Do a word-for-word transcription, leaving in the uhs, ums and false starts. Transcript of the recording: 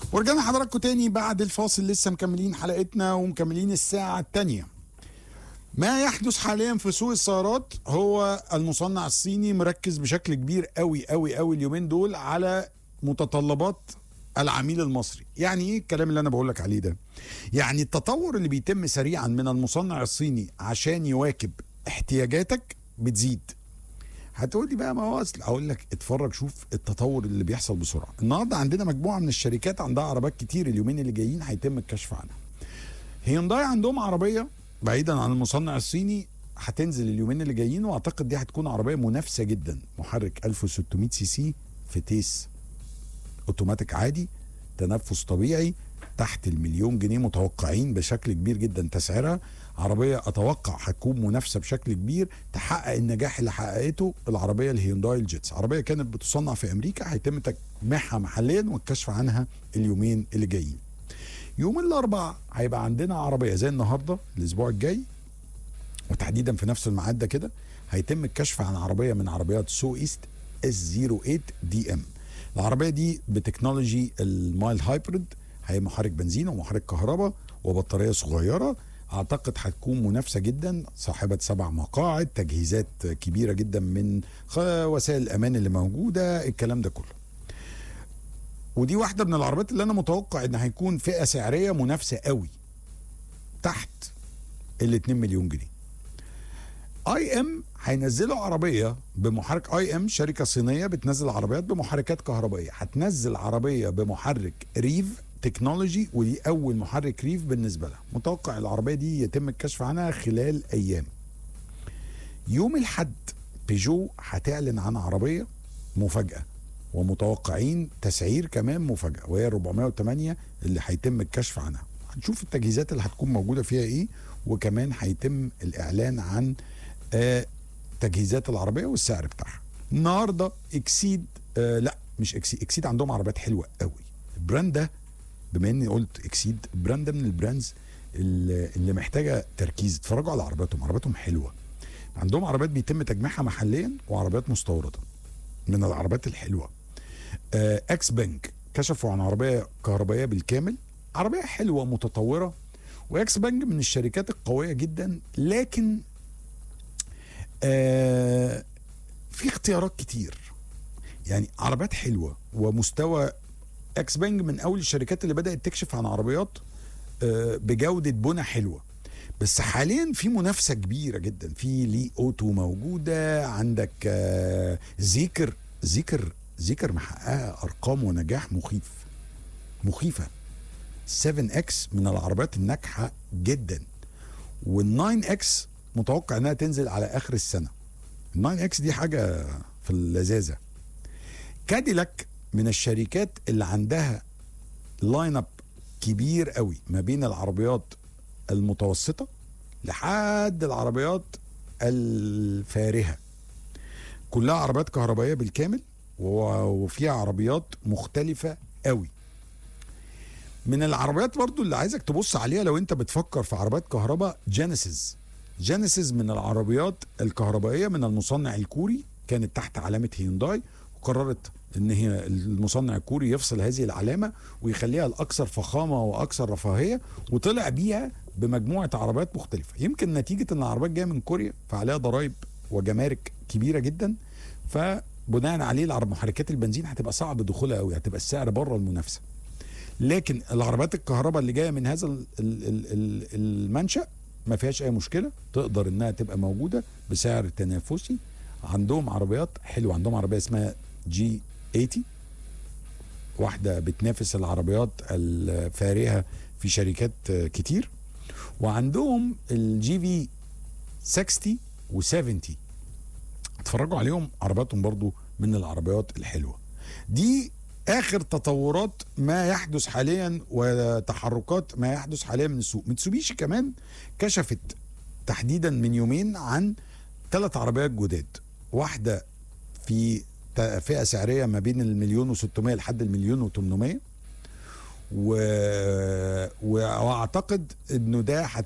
ورجعنا حضراتكم تاني بعد الفاصل، لسه مكملين حلقتنا ومكملين الساعة التانية. ما يحدث حاليا في سوق السيارات هو المصنع الصيني مركز بشكل كبير قوي قوي قوي اليومين دول على متطلبات العميل المصري. يعني ايه الكلام اللي انا بقول لك عليه ده؟ يعني التطور اللي بيتم سريعا من المصنع الصيني عشان يواكب احتياجاتك بتزيد. هتقولي بقى ما هو اصل، اقول لك اتفرج شوف التطور اللي بيحصل بسرعه. النهارده عندنا مجموعه من الشركات عندها عربيات كتير اليومين اللي جايين هيتم الكشف عنها. هيونداي عندهم عربيه بعيدا عن المصنع الصيني هتنزل اليومين اللي جايين، واعتقد دي هتكون عربيه منافسه جدا. محرك ألف وستمية سي سي في تيس اوتوماتيك عادي، تنفس طبيعي، تحت المليون جنيه متوقعين بشكل كبير جدا تسعيرها. عربيه اتوقع هتكون منافسه بشكل كبير، تحقق النجاح اللي حققته العربيه الهيونداي الجيتس. عربيه كانت بتصنع في امريكا هيتم تجميعها محليا والكشف عنها اليومين اللي جايين. يوم الاربعاء هيبقى عندنا عربيه زي النهارده الاسبوع الجاي، وتحديدا في نفس الميعاد ده كده هيتم الكشف عن عربيه من عربيات سو ايست اس صفر ثمانية دي ام. العربيه دي بتكنولوجي المايل هايبريد، هي محرك بنزين ومحرك كهرباء وبطاريه صغيره. اعتقد هتكون منافسه جدا، صاحبه سبع مقاعد، تجهيزات كبيره جدا من وسائل الامان اللي موجوده، الكلام ده كله. ودي واحده من العربيات اللي انا متوقع ان هيكون فئه سعريه منافسه قوي تحت ال اتنين مليون جنيه. اي ام هينزلوا عربيه بمحرك اي ام، شركه صينيه بتنزل عربيات بمحركات كهربائيه. هتنزل عربيه بمحرك ريف تكنولوجي، ودي اول محرك ريف بالنسبه لها. متوقع العربيه دي يتم الكشف عنها خلال ايام. يوم الاحد بيجو هتعلن عن عربيه مفاجاه، ومتوقعين تسعير كمان مفاجاه، وهي أربعمية وتمانية اللي هيتم الكشف عنها. هنشوف التجهيزات اللي هتكون موجوده فيها ايه، وكمان هيتم الاعلان عن آه تجهيزات العربيه والسعر بتاعها. النهارده اكسيد آه لا مش اكسيد، اكسيد عندهم عربيات حلوه قوي. البراند ده، بما اني قلت اكسيد، البراند ده من البراندز اللي, اللي محتاجه تركيز. اتفرجوا على عربياتهم، عربياتهم حلوه. عندهم عربيات بيتم تجميعها محليا وعربيات مستورده من العربيات الحلوه. آه اكس بنك كشفوا عن عربيه كهربائيه بالكامل، عربيه حلوه متطوره. واكس بنك من الشركات القويه جدا، لكن آه في اختيارات كتير. يعني عربيات حلوه ومستوى. اكس بنج من اول الشركات اللي بدات تكشف عن عربيات آه بجوده بنى حلوه. بس حاليا في منافسه كبيره جدا. في لي اوتو موجوده، عندك آه زيكر زيكر زيكر محققه ارقام ونجاح مخيف مخيفه. سبعة اكس من العربيات الناجحه جدا، والناين اكس متوقع انها تنزل على اخر السنه. الناين اكس دي حاجه في اللذاذه. كاديلاك من الشركات اللي عندها لاين اب كبير قوي ما بين العربيات المتوسطه لحد العربيات الفارهه. كلها عربيات كهربائيه بالكامل، وفيها عربيات مختلفه قوي. من العربيات برضو اللي عايزك تبص عليها لو انت بتفكر في عربيات كهرباء، جينيسيس. جينيسيس من العربيات الكهربائيه من المصنع الكوري، كانت تحت علامه هيونداي، وقررت ان هي المصنع الكوري يفصل هذه العلامه ويخليها الاكثر فخامه واكثر رفاهيه، وطلع بيها بمجموعه عربيات مختلفه. يمكن نتيجه ان العربيات جايه من كوريا فعليها ضرائب وجمارك كبيره جدا، فبناء عليه العرب محركات البنزين هتبقى صعب دخولها قوي، هتبقى السعر بره المنافسه. لكن العربيات الكهرباء اللي جايه من هذا ال ال ال المنشأ ما فيهاش اي مشكله، تقدر انها تبقى موجوده بسعر تنافسي. عندهم عربيات حلوه، عندهم عربيه اسمها جي ثمانين، واحده بتنافس العربيات الفارهه في شركات كتير. وعندهم الجي في ستين و70، اتفرجوا عليهم، عربياتهم برضو من العربيات الحلوه. دي اخر تطورات ما يحدث حاليا وتحركات ما يحدث حاليا من السوق. ميتسوبيشي كمان كشفت تحديدا من يومين عن ثلاث عربيات جداد، واحده في فئه سعريه ما بين المليون وستمية لحد المليون وتمنمية، و... واعتقد انه ده